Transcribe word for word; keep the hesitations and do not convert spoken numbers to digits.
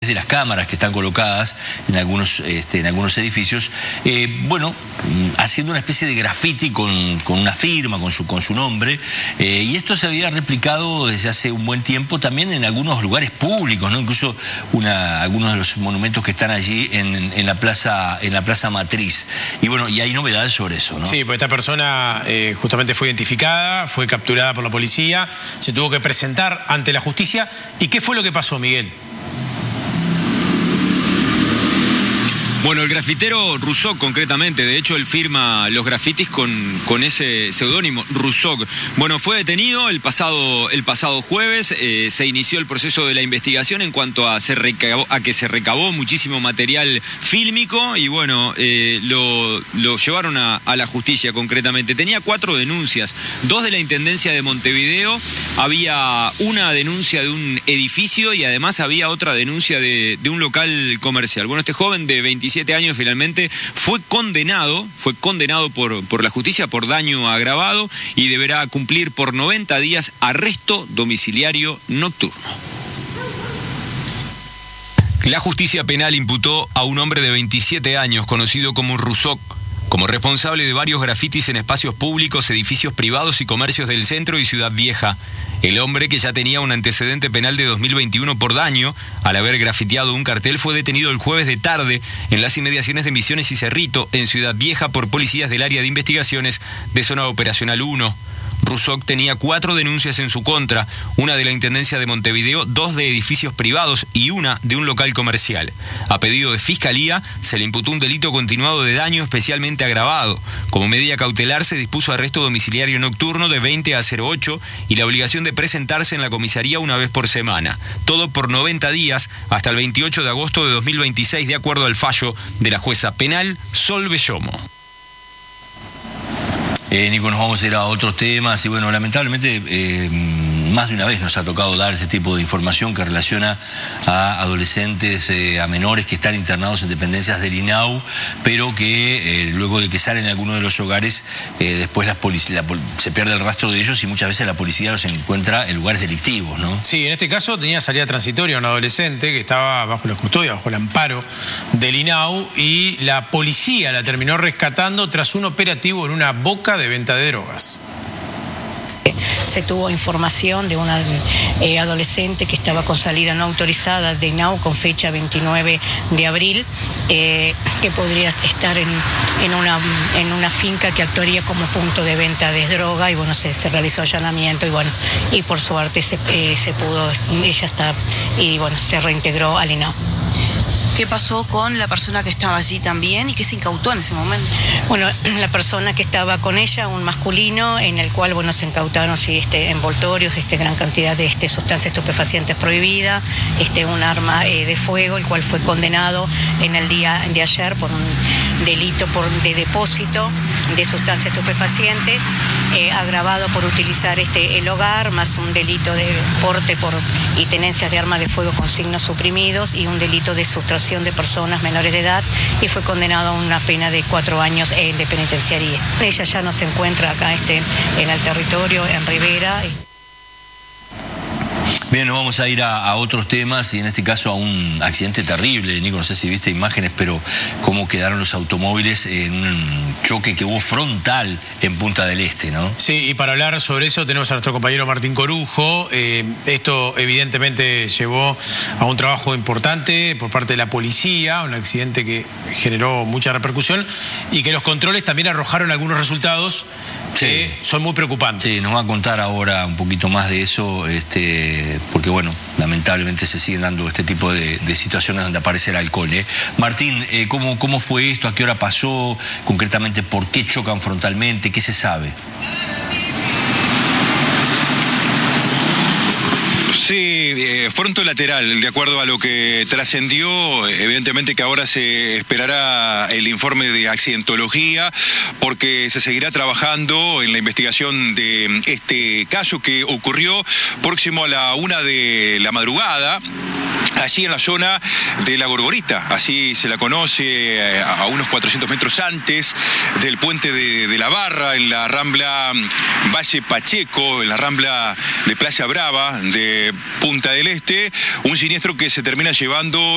de las cámaras que están colocadas en algunos, este, en algunos edificios, eh, bueno, haciendo una especie de graffiti con, con una firma, con su, con su nombre, eh, y esto se había replicado desde hace un buen tiempo también en algunos lugares públicos, ¿no? Incluso una, algunos de los monumentos que están allí en, en, la plaza, en la plaza Matriz. Y bueno, y hay novedades sobre eso, ¿no? Sí, pues esta persona eh, justamente fue identificada, fue capturada por la policía, se tuvo que presentar ante la justicia. ¿Y qué fue lo que pasó, Miguel? Bueno, el grafitero Rusoc, concretamente, de hecho él firma los grafitis con, con ese seudónimo, Rusoc. Bueno, fue detenido el pasado, el pasado jueves, eh, se inició el proceso de la investigación en cuanto a, se recabó, a que se recabó muchísimo material fílmico y bueno, eh, lo, lo llevaron a, a la justicia concretamente. Tenía cuatro denuncias, dos de la Intendencia de Montevideo, había una denuncia de un edificio y además había otra denuncia de, de un local comercial. Bueno, este joven de veintisiete años finalmente fue condenado, fue condenado por, por la justicia por daño agravado y deberá cumplir por noventa días arresto domiciliario nocturno. La justicia penal imputó a un hombre de veintisiete años, conocido como Rusoc, como responsable de varios grafitis en espacios públicos, edificios privados y comercios del centro y Ciudad Vieja. El hombre, que ya tenía un antecedente penal de dos mil veintiuno por daño al haber grafiteado un cartel, fue detenido el jueves de tarde en las inmediaciones de Misiones y Cerrito, en Ciudad Vieja, por policías del área de investigaciones de Zona Operacional uno. Rusoc tenía cuatro denuncias en su contra, una de la Intendencia de Montevideo, dos de edificios privados y una de un local comercial. A pedido de Fiscalía, se le imputó un delito continuado de daño especialmente agravado. Como medida cautelar, se dispuso arresto domiciliario nocturno de veinte a cero ocho y la obligación de presentarse en la comisaría una vez por semana. Todo por noventa días, hasta el veintiocho de agosto de dos mil veintiséis, de acuerdo al fallo de la jueza penal Sol Bellomo. Eh, Nico, nos vamos a ir a otros temas y bueno, lamentablemente eh, más de una vez nos ha tocado dar este tipo de información que relaciona a adolescentes, eh, a menores que están internados en dependencias del I N A U, pero que eh, luego de que salen de alguno de los hogares, eh, después la policía, la, se pierde el rastro de ellos y muchas veces la policía los encuentra en lugares delictivos, ¿no? Sí, en este caso tenía salida transitoria un adolescente que estaba bajo la custodia, bajo el amparo del I N A U y la policía la terminó rescatando tras un operativo en una boca de venta de drogas. Se tuvo información de una eh, adolescente que estaba con salida no autorizada de I N A U con fecha veintinueve de abril, eh, que podría estar en, en, una, en una finca que actuaría como punto de venta de droga y bueno, se, se realizó allanamiento y bueno, y por suerte se, eh, se pudo, ella está, y bueno, se reintegró al I N A U. ¿Qué pasó con la persona que estaba allí también y qué se incautó en ese momento? Bueno, la persona que estaba con ella, un masculino, en el cual bueno, se incautaron sí, este, envoltorios, este, gran cantidad de este, sustancias estupefacientes prohibidas, este, un arma eh, de fuego, el cual fue condenado en el día de ayer por un delito por, de depósito de sustancias estupefacientes, eh, agravado por utilizar este, el hogar, más un delito de porte por, y tenencia de armas de fuego con signos suprimidos y un delito de sustracción de personas menores de edad y fue condenado a una pena de cuatro años eh, de penitenciaría. Ella ya no se encuentra acá este, en el territorio, en Rivera. Bien, nos vamos a ir a, a otros temas y en este caso a un accidente terrible. Nico, no sé si viste imágenes, pero cómo quedaron los automóviles en un choque que hubo frontal en Punta del Este, ¿no? Sí, y para hablar sobre eso tenemos a nuestro compañero Martín Corujo. Eh, esto evidentemente llevó a un trabajo importante por parte de la policía, un accidente que generó mucha repercusión y que los controles también arrojaron algunos resultados que sí. son muy preocupantes. Sí, nos va a contar ahora un poquito más de eso, este, porque bueno, lamentablemente se siguen dando este tipo de, de situaciones donde aparece el alcohol, ¿eh? Martín, eh, ¿cómo, ¿cómo fue esto? ¿A qué hora pasó? Concretamente, ¿por qué chocan frontalmente? ¿Qué se sabe? Sí, eh, frontolateral, de acuerdo a lo que trascendió, evidentemente que ahora se esperará el informe de accidentología porque se seguirá trabajando en la investigación de este caso que ocurrió próximo a la una de la madrugada, allí en la zona de La Gorgorita, así se la conoce, a unos cuatrocientos metros antes del puente de, de la Barra, en la Rambla Valle Pacheco, en la Rambla de Playa Brava de Punta del Este, un siniestro que se termina llevando